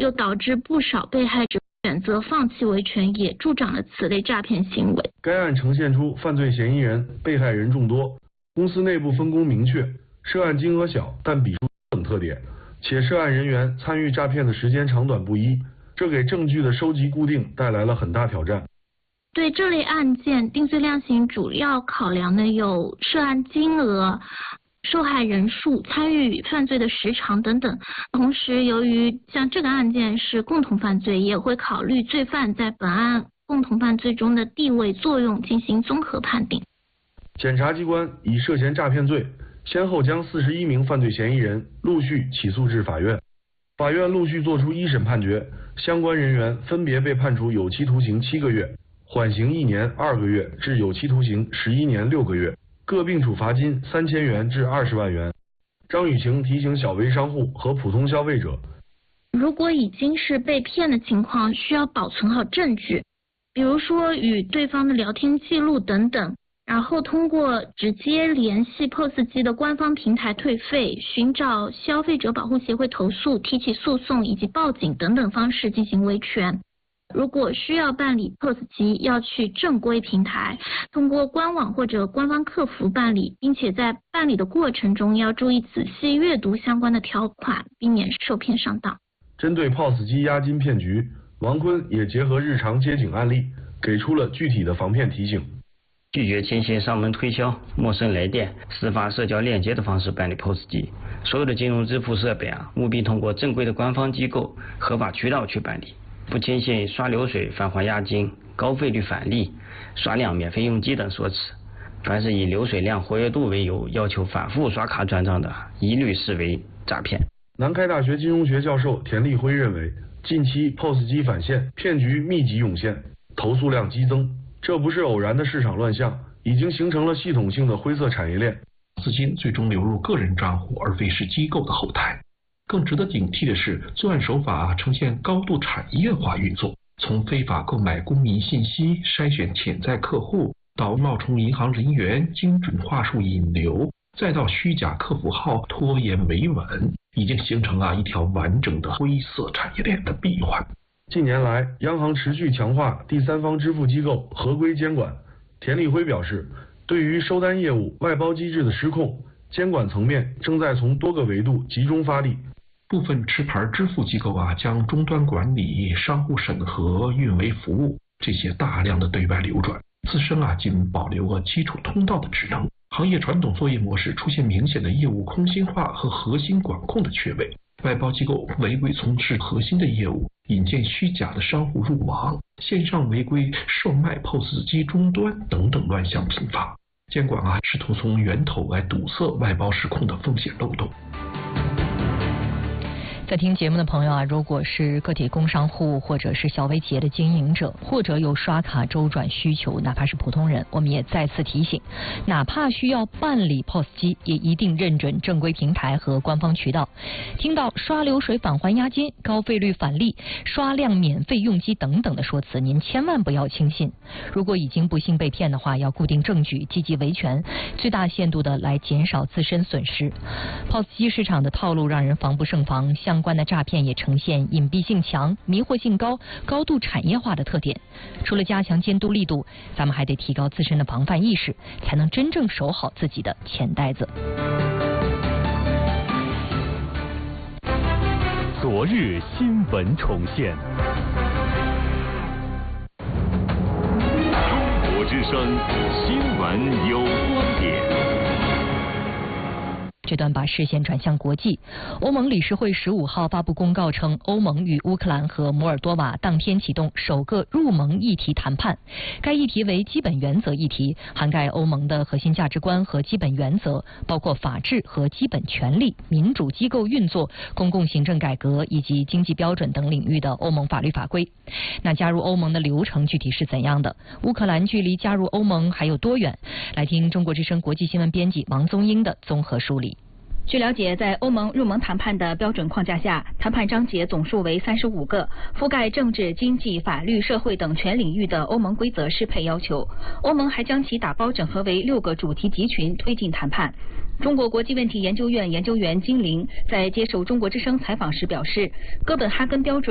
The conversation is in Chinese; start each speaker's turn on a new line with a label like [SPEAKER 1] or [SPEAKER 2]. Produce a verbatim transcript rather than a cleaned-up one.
[SPEAKER 1] 又导致不少被害者选择放弃维权，也助长了此类诈骗行为。
[SPEAKER 2] 该案呈现出犯罪嫌疑人、被害人众多，公司内部分工明确，涉案金额小但笔数等特点，且涉案人员参与诈骗的时间长短不一，这给证据的收集固定带来了很大挑战。
[SPEAKER 1] 对这类案件，定罪量刑主要考量的有涉案金额、受害人数、参与犯罪的时长等等。同时，由于像这个案件是共同犯罪，也会考虑罪犯在本案共同犯罪中的地位作用进行综合判定。
[SPEAKER 2] 检察机关以涉嫌诈骗罪，先后将四十一名犯罪嫌疑人陆续起诉至法院，法院陆续作出一审判决，相关人员分别被判处有期徒刑七个月、缓刑一年二个月至有期徒刑十一年六个月，各并处罚金三千元至二十万元。张雨晴提醒小微商户和普通消费者，
[SPEAKER 1] 如果已经是被骗的情况，需要保存好证据，比如说与对方的聊天记录等等，然后通过直接联系 P O S 机的官方平台退费、寻找消费者保护协会投诉、提起诉讼以及报警等等方式进行维权。如果需要办理 P O S 机，要去正规平台，通过官网或者官方客服办理，并且在办理的过程中要注意仔细阅读相关的条款，避免受骗上当。
[SPEAKER 2] 针对 P O S 机押金骗局，王坤也结合日常接警案例，给出了具体的防骗提醒。
[SPEAKER 3] 拒绝轻信上门推销、陌生来电、私发社交链接的方式办理 P O S 机。所有的金融支付设备啊，务必通过正规的官方机构、合法渠道去办理。不轻信刷流水返还押金、高费率返利、刷量免费用机等说辞。凡是以流水量、活跃度为由要求反复刷卡转账的，一律视为诈骗。
[SPEAKER 2] 南开大学金融学教授田立辉认为，近期 P O S 机返现骗局密集涌现，投诉量激增，这不是偶然的市场乱象，已经形成了系统性的灰色产业链。
[SPEAKER 4] 资金最终流入个人账户，而非是机构的后台。更值得警惕的是，作案手法呈现高度产业化运作，从非法购买公民信息、筛选潜在客户，到冒充银行人员、精准话术引流，再到虚假客服号拖延维稳，已经形成了一条完整的灰色产业链的闭环。
[SPEAKER 2] 近年来，央行持续强化第三方支付机构合规监管。田立辉表示，对于收单业务外包机制的失控，监管层面正在从多个维度集中发力。
[SPEAKER 4] 部分持牌支付机构啊，将终端管理、商户审核、运维服务这些大量的对外流转，自身啊仅保留了基础通道的职能。行业传统作业模式出现明显的业务空心化和核心管控的缺位，外包机构违规从事核心的业务，引荐虚假的商户入网，线上违规售卖 P O S 机终端等等乱象频发。监管啊试图从源头来堵塞外包失控的风险漏洞。
[SPEAKER 5] 在听节目的朋友啊，如果是个体工商户或者是小微企业的经营者，或者有刷卡周转需求，哪怕是普通人，我们也再次提醒，哪怕需要办理 P O S 机，也一定认准正规平台和官方渠道。听到刷流水返还押金、高费率返利、刷量免费用机等等的说辞，您千万不要轻信。如果已经不幸被骗的话，要固定证据，积极维权，最大限度的来减少自身损失。P O S 机市场的套路让人防不胜防，相关的诈骗也呈现隐蔽性强、迷惑性高、高度产业化的特点。除了加强监督力度，咱们还得提高自身的防范意识，才能真正守好自己的钱袋子。
[SPEAKER 6] 昨日新闻重现，中国之声新闻有观点。
[SPEAKER 5] 这段把视线转向国际，欧盟理事会十五号发布公告称，欧盟与乌克兰和摩尔多瓦当天启动首个入盟议题谈判。该议题为基本原则议题，涵盖欧盟的核心价值观和基本原则，包括法治和基本权利、民主机构运作、公共行政改革以及经济标准等领域的欧盟法律法规。那加入欧盟的流程具体是怎样的？乌克兰距离加入欧盟还有多远？来听中国之声国际新闻编辑王宗英的综合梳理。
[SPEAKER 7] 据了解，在欧盟入盟谈判的标准框架下，谈判章节总数为三十五个，覆盖政治、经济、法律、社会等全领域的欧盟规则适配要求。欧盟还将其打包整合为六个主题集群，推进谈判。中国国际问题研究院研究员金玲在接受中国之声采访时表示，哥本哈根标准